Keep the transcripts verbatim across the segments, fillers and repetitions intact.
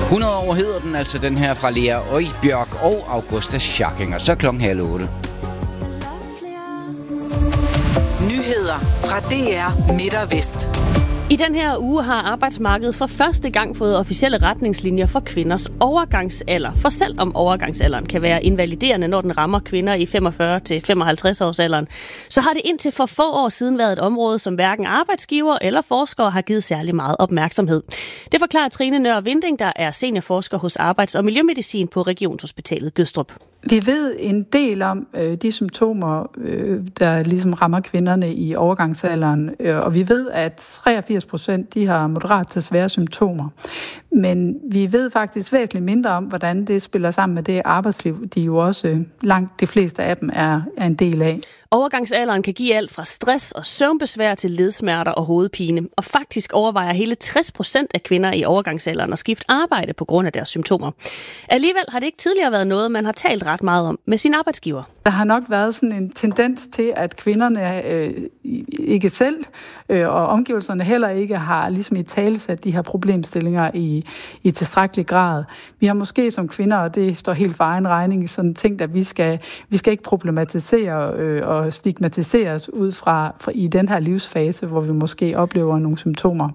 hundrede år hedder den, altså den her fra Lea Øjbjørk og Augusta Schacking. Og så klokken halv otte. Nyheder fra D R Midt og Vest. I den her uge har arbejdsmarkedet for første gang fået officielle retningslinjer for kvinders overgangsalder. For selv om overgangsalderen kan være invaliderende, når den rammer kvinder i femogfyrre til femoghalvtreds års alderen, så har det indtil for få år siden været et område, som hverken arbejdsgiver eller forskere har givet særlig meget opmærksomhed. Det forklarer Trine Nør Vinding, der er seniorforsker hos Arbejds- og Miljømedicin på Regionshospitalet Gødstrup. Vi ved en del om øh, de symptomer, øh, der ligesom rammer kvinderne i overgangsalderen, øh, og vi ved, at treogfirs procent de har moderat til svære symptomer. Men vi ved faktisk væsentligt mindre om, hvordan det spiller sammen med det arbejdsliv, de jo også langt de fleste af dem er, er en del af. Overgangsalderen kan give alt fra stress og søvnbesvær til ledsmerter og hovedpine. Og faktisk overvejer hele tres procent af kvinder i overgangsalderen at skifte arbejde på grund af deres symptomer. Alligevel har det ikke tidligere været noget, man har talt ret meget om med sin arbejdsgiver. Der har nok været sådan en tendens til, at kvinderne øh, ikke selv øh, og omgivelserne heller ikke har ligesom i talesat de her problemstillinger i, i tilstrækkelig grad. Vi har måske som kvinder, og det står helt for egen regning, sådan tænkt, at vi skal, vi skal ikke problematisere øh, og stigmatiseres ud fra, fra i den her livsfase, hvor vi måske oplever nogle symptomer.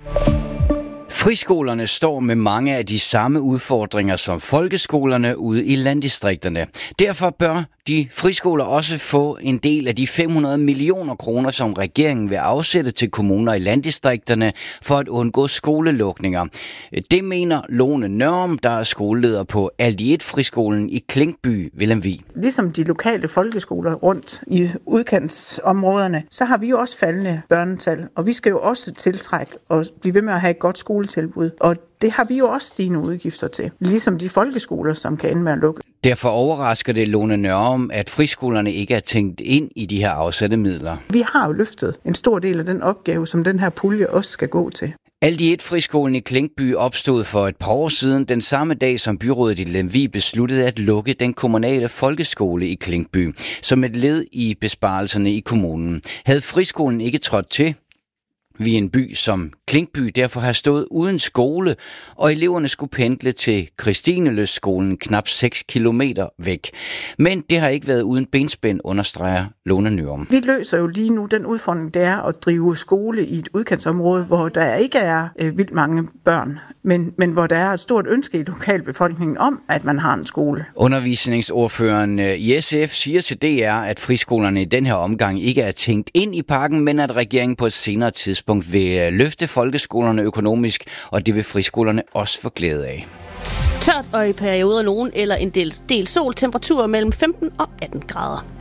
Friskolerne står med mange af de samme udfordringer som folkeskolerne ude i landdistrikterne. Derfor bør de friskoler også få en del af de fem hundrede millioner kroner, som regeringen vil afsætte til kommuner i landdistrikterne for at undgå skolelukninger. Det mener Lone Nørum, der er skoleleder på Alt i et friskolen i Klinkby, Villemvig. Ligesom de lokale folkeskoler rundt i udkantsområderne, så har vi jo også faldende børnetal, og vi skal jo også tiltrække og blive ved med at have et godt skoletilbud. Og det har vi jo også stigende udgifter til, ligesom de folkeskoler, som kan ende med at lukke. Derfor overrasker det Lone Nørum, at friskolerne ikke er tænkt ind i de her afsatte midler. Vi har jo løftet en stor del af den opgave, som den her pulje også skal gå til. Alt i et friskolen i Klinkby opstod for et par år siden, den samme dag som byrådet i Lemvig besluttede at lukke den kommunale folkeskole i Klinkby, som et led i besparelserne i kommunen. Havde friskolen ikke trådt til, vi en by som Klinkby derfor har stået uden skole, og eleverne skulle pendle til Kristineløsskolen knap seks kilometer væk. Men det har ikke været uden benspænd, understreger Lone Nørum. Vi løser jo lige nu den udfordring, det er at drive skole i et udkantsområde, hvor der ikke er øh, vildt mange børn, men, men hvor der er et stort ønske i lokalbefolkningen om, at man har en skole. Undervisningsordføreren i S F siger til D R, at friskolerne i den her omgang ikke er tænkt ind i pakken, men at regeringen på et senere tidspunkt vil løfte folkeskolerne økonomisk, og det vil friskolerne også få glæde af. Tørt og i perioder nogen eller en del, del sol, temperaturer mellem femten og atten grader.